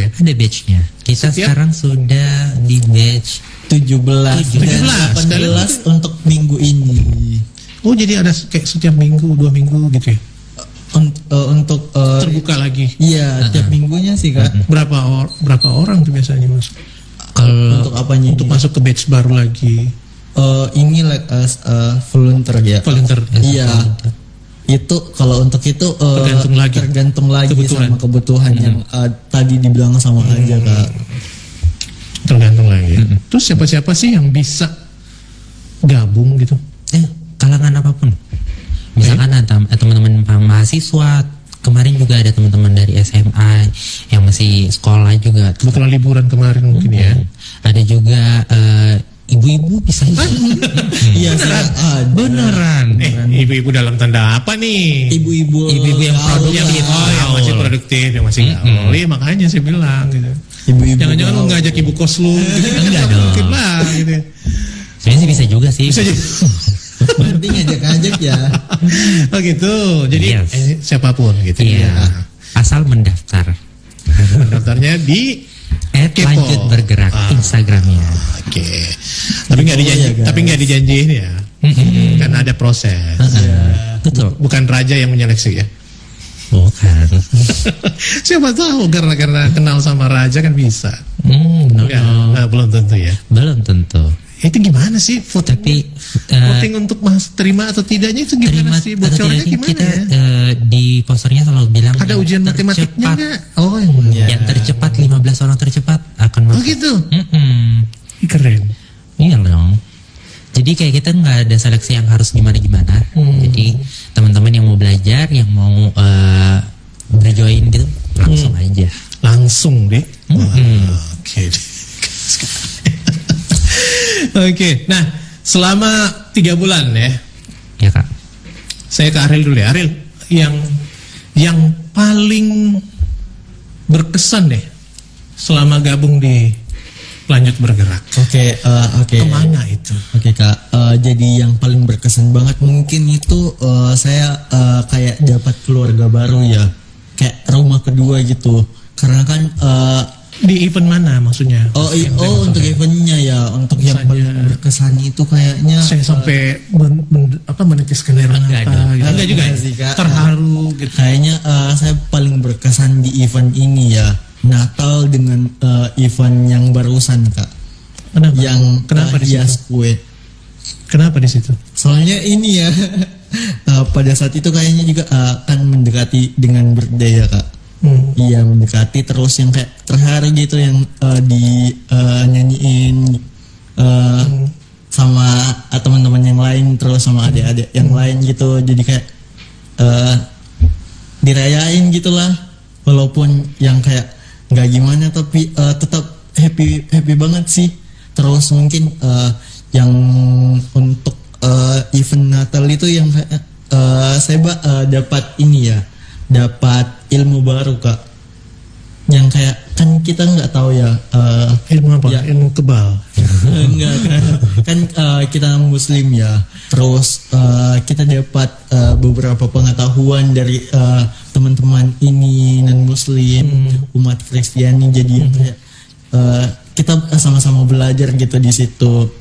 ada batch-nya. Kita sekarang sudah di batch 17 dan 18 untuk minggu ini. Oh, jadi ada kayak setiap minggu, 2 minggu gitu ya? Untuk terbuka lagi. Iya, tiap minggunya sih Kak. Berapa orang tuh biasanya masuk? Untuk apanya? Untuk masuk ke batch baru lagi. Ini like as volunteer ya. Volunteer. Iya. Itu kalau untuk itu tergantung lagi sama kebutuhan yang tadi dibilang sama aja Kak. Tergantung lagi. Terus siapa-siapa sih yang bisa gabung gitu? Kalangan apapun. Misalkan ada teman-teman mahasiswa, kemarin juga ada teman-teman dari SMA yang masih sekolah juga. Kebetulan liburan kemarin mungkin ya. Ada juga ibu-ibu bisa. Iya, beneran. Ibu-ibu dalam tanda apa nih? Ibu-ibu yang produktif. Yang masih produktif, yang masih gaul. Iya, makanya saya bilang gitu. Ibu-ibu. Jangan-jangan lu ngajak ibu kos lu gitu. Enggak dong. Mungkin lah gitu. Sebenarnya sih bisa juga sih. Bisa juga. Berarti ngajak-ngajak ya. Oh gitu. Jadi siapapun gitu ya. Asal mendaftar. Daftarnya di @lanjut bergerak Instagramnya. Oke. Tapi nggak dijanjiin ya. Karena ada proses. Betul. Bukan raja yang menyeleksi ya. Bukan. Siapa tahu karena kenal sama raja kan bisa. Belum tentu ya. Belum tentu. Itu gimana sih Tapi voting untuk terima atau tidaknya itu gimana sih? Bocornya gimana kita, ya? di posternya selalu bilang ada ujian matematiknya nggak? Oh yang tercepat 15 orang tercepat akan masuk. Oh gitu. Keren. Iya dong. Jadi kayak kita nggak ada seleksi yang harus gimana-gimana. Jadi teman-teman yang mau belajar, yang mau berjoin gitu, langsung aja. Langsung deh. Oke. Oke. Nah, selama 3 bulan ya. Ya Kak. Saya ke Ariel dulu ya. Ariel, yang paling berkesan deh selama gabung di Lanjut Bergerak. Oke. Kemana itu? Oke Kak, jadi yang paling berkesan banget mungkin itu saya kayak dapat keluarga baru ya, kayak rumah kedua gitu. Karena kan di event mana maksudnya? Untuk eventnya ya, untuk yang paling berkesan itu kayaknya saya sampai meneteskan air mata. Enggak juga sih Kak. Terharu gitu. Kayaknya saya paling berkesan di event ini ya, Natal dengan event yang barusan Kak. Kenapa? Yang Kenapa di hias kue. Kenapa di situ? Soalnya ini ya, pada saat itu kayaknya juga akan mendekati dengan birthday ya Kak. Iya, mendekati terus yang kayak terharu gitu, yang nyanyiin sama teman-teman yang lain, terus sama adik-adik yang lain gitu. Jadi kayak dirayain gitulah, walaupun yang kayak nggak gimana tapi tetap happy banget sih. Terus mungkin yang untuk event Natal itu yang kayak saya dapat ini ya, dapat ilmu baru Kak, yang kayak kan kita nggak tahu ya ilmu apa? Ya, ilmu kebal. Enggak kan kita Muslim ya, terus kita dapat beberapa pengetahuan dari teman-teman ini non Muslim, umat Kristiani. Jadi kayak kita sama-sama belajar gitu di situ.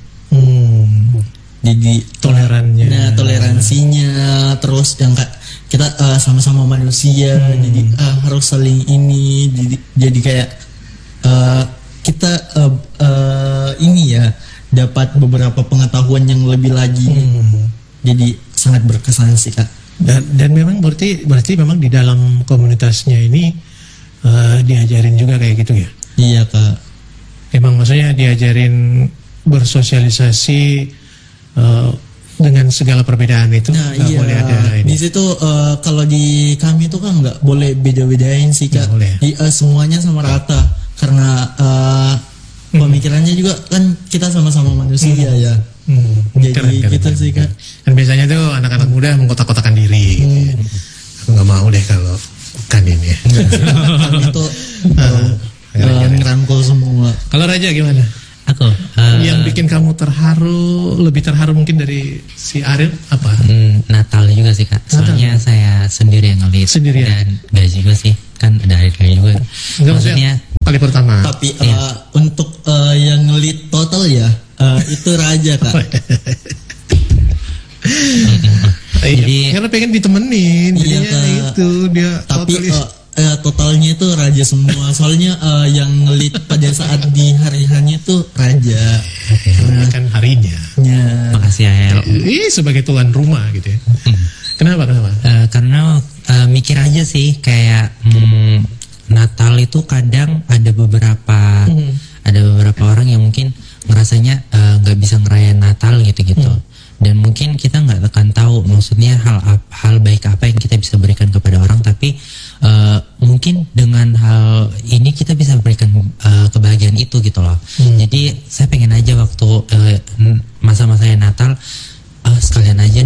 Jadi toleransinya, terus yang kayak kita sama-sama manusia, jadi harus saling ini, jadi kayak kita ini ya, dapat beberapa pengetahuan yang lebih lagi. Jadi sangat berkesan sih Kak. Dan memang berarti memang di dalam komunitasnya ini diajarin juga kayak gitu ya? Iya Kak. Emang maksudnya diajarin bersosialisasi dengan segala perbedaan itu. Nah iya, boleh ada ini. Di situ kalau di kami itu kan nggak boleh beda-bedain sih Kak. Semuanya sama rata, karena pemikirannya juga kan kita sama-sama manusia ya. Jadi keren, gitu sih Kak. Dan biasanya tuh anak-anak muda mengkotak-kotakan diri. Aku nggak mau deh kalau bukan ini ya. Itu ngerangkul semua. Kalau Raja gimana? Aku yang bikin kamu terharu, lebih terharu mungkin dari si Ariel apa? Natal juga sih Kak. Soalnya saya sendiri yang ngelit. Sendirian. Dan gak juga sih, kan ada Ariel juga. Enggak, maksudnya Kali pertama. Tapi untuk yang lead total ya itu Raja Kak. Jadi- karena pengen ditemenin, Iya, jadinya Kak. itu dia Tapi totalis. totalnya itu Raja semua. Soalnya yang lead pada saat di hari-harinya itu Raja. Karena kan harinya. Ya. Makasih ya El. Sebagai tuan rumah gitu ya. Kenapa? Karena mikir aja sih kayak Natal itu kadang ada beberapa orang yang mungkin ngerasanya nggak bisa ngerayain Natal gitu-gitu. Dan mungkin kita nggak akan tahu maksudnya hal baik apa yang kita bisa berikan kepada orang, tapi mungkin dengan hal ini kita bisa berikan kebahagiaan itu gitu loh. Jadi saya pengen aja waktu masa-masa Natal sekalian aja